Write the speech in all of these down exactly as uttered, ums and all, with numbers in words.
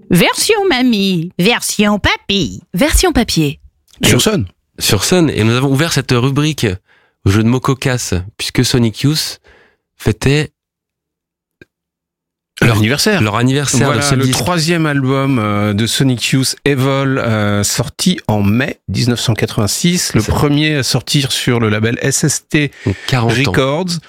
Version mamie, version papy. Version papier. Sur Sun. Sur Sun. Et nous avons ouvert cette rubrique au jeu de mots cocasse, puisque Sonic Youth fêtait Leur anniversaire. Leur anniversaire. Voilà, de le disque. troisième album euh, de Sonic Youth, Evil, euh, sorti en mai dix-neuf cent quatre-vingt-six. Le C'est premier à sortir sur le label S S T Donc quarante ans. Records.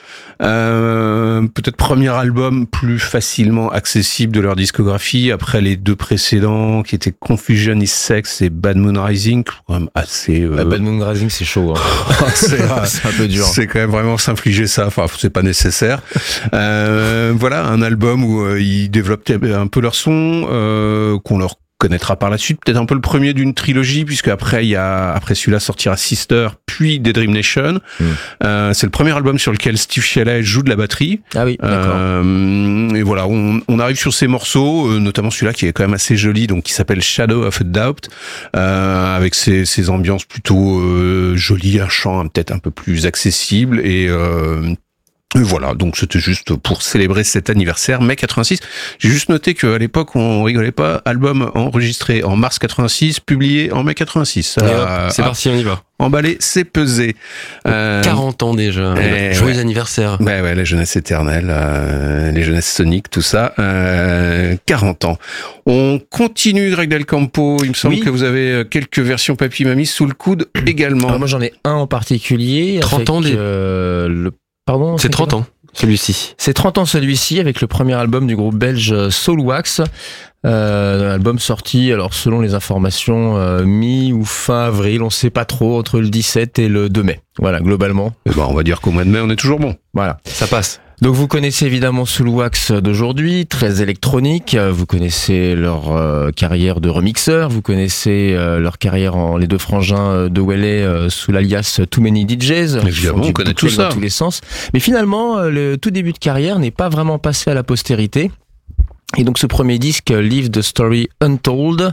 Euh, peut-être premier album plus facilement accessible de leur discographie après les deux précédents qui étaient Confusion is Sex et Bad Moon Rising, quand même assez. Euh... Bah, Bad Moon Rising, c'est chaud. Hein. c'est, c'est un peu dur. C'est quand même vraiment s'infliger ça. Enfin, c'est pas nécessaire. Euh, voilà, un album où euh, ils développent un peu leur son, euh, qu'on leur connaîtra par la suite, peut-être un peu le premier d'une trilogie, puisque après il y a après celui-là sortira Sister, puis Des Dream Nation. Mm. Euh, c'est le premier album sur lequel Steve Shelley joue de la batterie. Ah oui, d'accord. Euh, et voilà, on, on arrive sur ces morceaux, euh, notamment celui-là qui est quand même assez joli, donc qui s'appelle Shadow of a Doubt, euh, avec ses, ses ambiances plutôt euh, jolies, un chant peut-être un peu plus accessible et euh, Et voilà, donc c'était juste pour célébrer cet anniversaire, mai quatre-vingt-six. J'ai juste noté qu'à l'époque, on rigolait pas, album enregistré en mars quatre-vingt-six, publié en mai quatre-vingt-six. Euh, c'est ah, parti, on y va. Emballé, c'est pesé. Euh, quarante ans déjà. Eh, Joyeux ouais. anniversaire. Ouais, ouais, la jeunesse éternelle, euh, les jeunesses Sonic, tout ça. Euh, quarante ans. On continue, Greg Del Campo. Il me semble oui. que vous avez quelques versions papy mamie sous le coude également. Alors moi, j'en ai un en particulier. trente avec, ans des... euh, le Pardon, c'est trente ans, celui-ci. C'est trente ans celui-ci, avec le premier album du groupe belge Soulwax. Euh, un album sorti, alors selon les informations, euh, mi ou fin avril, on sait pas trop, entre le dix-sept et le deux mai. Voilà, globalement. Et ben, on va dire qu'au mois de mai, on est toujours bon. Voilà. Ça passe. Donc vous connaissez évidemment Soulwax d'aujourd'hui, très électronique, vous connaissez leur euh, carrière de remixeur, vous connaissez euh, leur carrière en les deux frangins de Welley euh, sous l'alias Too Many D Js. Évidemment, on connaît tout ça. Dans tous les sens. Mais finalement, euh, le tout début de carrière n'est pas vraiment passé à la postérité. Et donc ce premier disque, Leave the Story Untold,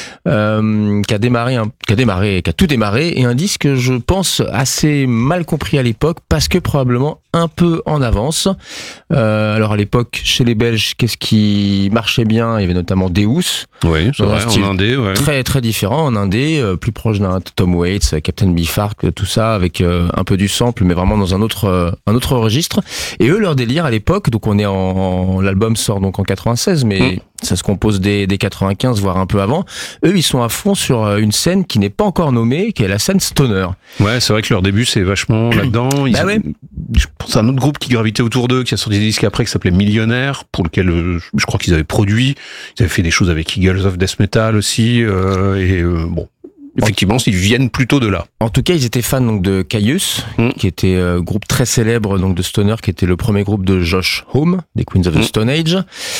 euh, qui a démarré, un, qui a démarré, qui a tout démarré, et un disque, je pense, assez mal compris à l'époque, parce que probablement un peu en avance. Euh, alors à l'époque, chez les Belges, qu'est-ce qui marchait bien? Il y avait notamment Deus. Oui, c'est vrai, en indé, ouais. Très très différent en indé, euh, plus proche d'un Tom Waits, Captain Beefheart, tout ça, avec euh, un peu du sample, mais vraiment dans un autre euh, un autre registre. Et eux, leur délire à l'époque, donc on est en, en l'album sort donc en quatre-vingt-seize, mais mmh. ça se compose des, des quatre-vingt-quinze, voire un peu avant. Eux, ils sont à fond sur une scène qui n'est pas encore nommée, qui est la scène stoner. Ouais, c'est vrai que leur début, c'est vachement là-dedans. Ils bah ont, ouais. Je pense à un autre groupe qui gravitait autour d'eux, qui a sorti des disques après, qui s'appelait Millionnaire, pour lequel euh, je crois qu'ils avaient produit. Ils avaient fait des choses avec Eagles of Death Metal aussi, euh, et euh, bon... Effectivement, ils viennent plutôt de là. En tout cas, ils étaient fans donc de Caius, mmh. qui était un euh, groupe très célèbre donc de stoner, qui était le premier groupe de Josh Homme, des Queens of the mmh. Stone Age.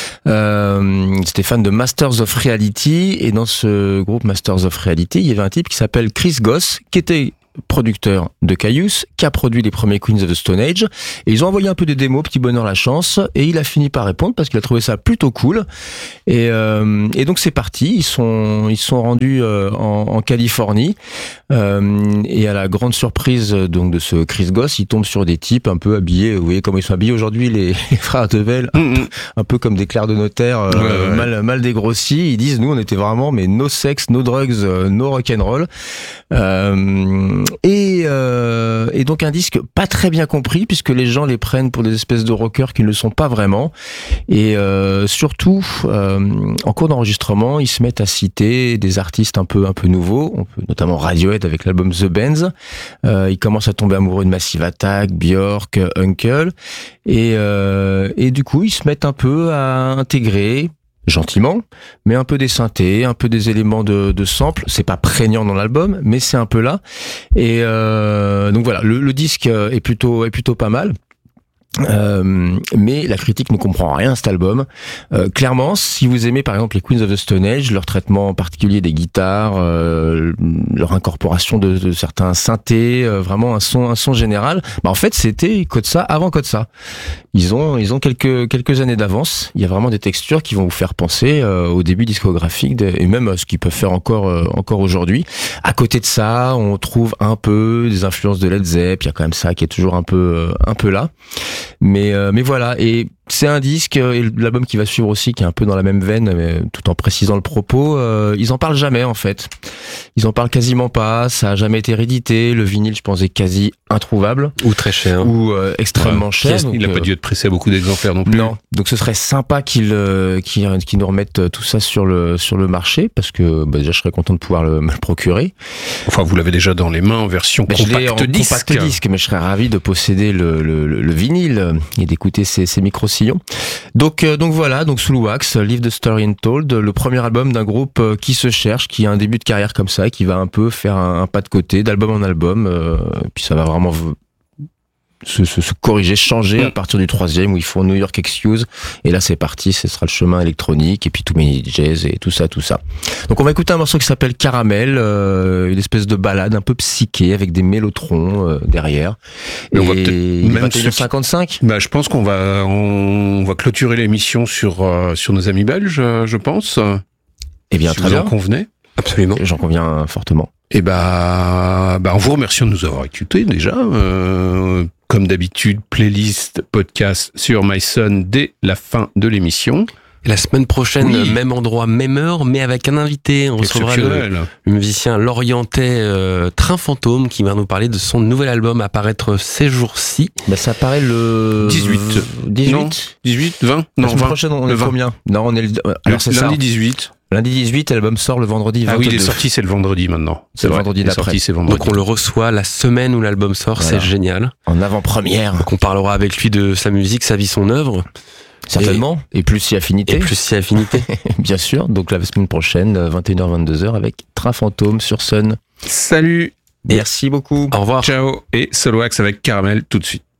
Euh, ils étaient fans de Masters of Reality, et dans ce groupe Masters of Reality, il y avait un type qui s'appelle Chris Goss, qui était producteur de Caius, qui a produit les premiers Queens of the Stone Age, et ils ont envoyé un peu des démos, petit bonheur la chance, et il a fini par répondre parce qu'il a trouvé ça plutôt cool, et, euh, et donc c'est parti, ils sont ils sont rendus euh, en, en Californie, euh, et à la grande surprise donc de ce Chris Goss, il tombe sur des types un peu habillés, vous voyez comment ils sont habillés aujourd'hui, les, les frères Devel, un, mmh. un peu comme des clercs de notaire, euh, ouais, ouais. mal mal dégrossis. Ils disent, nous on était vraiment mais no sex, no drugs, euh, no rock'n'roll. Euh, Et, euh, et donc un disque pas très bien compris, puisque les gens les prennent pour des espèces de rockers qui ne le sont pas vraiment. Et euh, surtout, euh, en cours d'enregistrement, ils se mettent à citer des artistes un peu un peu nouveaux, on peut, notamment Radiohead avec l'album The Bends. Euh, ils commencent à tomber amoureux de Massive Attack, Björk, Uncle, et, euh, et du coup, ils se mettent un peu à intégrer, gentiment, mais un peu des synthés, un peu des éléments de, de sample. C'est pas prégnant dans l'album, mais c'est un peu là. Et euh, donc voilà, le, le disque est plutôt est plutôt pas mal. Euh, mais la critique ne comprend rien à cet album. Euh, clairement, si vous aimez par exemple les Queens of the Stone Age, leur traitement en particulier des guitares, euh, leur incorporation de, de certains synthés, euh, vraiment un son, un son général, bah en fait c'était Kotsa avant Kotsa. Ils ont, ils ont quelques quelques années d'avance. Il y a vraiment des textures qui vont vous faire penser euh, au début discographique de, et même à ce qu'ils peuvent faire encore euh, encore aujourd'hui. À côté de ça, on trouve un peu des influences de Led Zepp. Il y a quand même ça qui est toujours un peu euh, un peu là. Mais euh, mais voilà, et c'est un disque, et l'album qui va suivre aussi, qui est un peu dans la même veine, mais tout en précisant le propos, euh, ils en parlent jamais en fait. Ils en parlent quasiment pas, ça a jamais été réédité, le vinyle je pense est quasi introuvable. Ou très cher. Ou euh, extrêmement Ouais. cher. Il n'a donc, pas euh, dû être pressé à beaucoup d'exemplaires non plus. Non, donc ce serait sympa qu'ils euh, qu'ils qu'ils nous remettent tout ça sur le sur le marché, parce que bah, déjà je serais content de pouvoir le, me le procurer. Enfin, vous l'avez déjà dans les mains en version Bah, je l'ai en compact disque. compact disque, mais je serais ravi de posséder le, le, le, le vinyle et d'écouter ces, ces micro-sillons. Donc, euh, donc voilà, donc Sous le Wax, Leave the Story Untold, le premier album d'un groupe euh, qui se cherche, qui a un début de carrière comme ça, qui va un peu faire un, un pas de côté, d'album en album, euh, puis ça va vraiment v- se, se, se corriger, changer Mm. à partir du troisième où ils font New York Excuse, et là c'est parti, ce sera le chemin électronique, et puis Too Many Jazz et tout ça, tout ça. Donc on va écouter un morceau qui s'appelle Caramel, euh, une espèce de balade un peu psyché avec des mélotrons euh, derrière. Mais Et on va peut-être il est même vingt et une heures cinquante-cinq. Bah, je pense qu'on va, on va clôturer l'émission sur, euh, sur nos amis belges, euh, je pense. Eh bien, si très vous en bien. convenez. Absolument. J'en conviens fortement. Et bah, bah, en vous remerciant de nous avoir écoutés déjà. Euh, comme d'habitude, playlist, podcast sur MySun dès la fin de l'émission. Et la semaine prochaine, Oui. même endroit, même heure, mais avec un invité. On recevra le, Exceptionnel. le musicien lorientais euh, Train Fantôme qui va nous parler de son nouvel album à paraître ces jours-ci. Bah, ça apparaît le dix-huit. dix-huit. Non, dix-huit, vingt? La Non, semaine vingt. prochaine, on Le est vingt. combien? Non, on est le, alors c'est ça. Lundi dix-huit. Lundi dix-huit, l'album sort le vendredi Ah vingt-deux. oui, il est sorti, c'est le vendredi maintenant. C'est le vrai. vendredi Il est d'après. sorti, c'est vendredi. Donc on le reçoit la semaine où l'album sort, Voilà. c'est génial. En avant-première. Donc on parlera avec lui de sa musique, sa vie, son œuvre, Certainement. Et, plus si affinité. et plus si affinité. Bien sûr. Donc la semaine prochaine, vingt et une heures vingt-deux heures avec Train Fantôme sur Sun. Salut, Merci beaucoup. Au revoir. ciao, et Soloax avec Caramel tout de suite.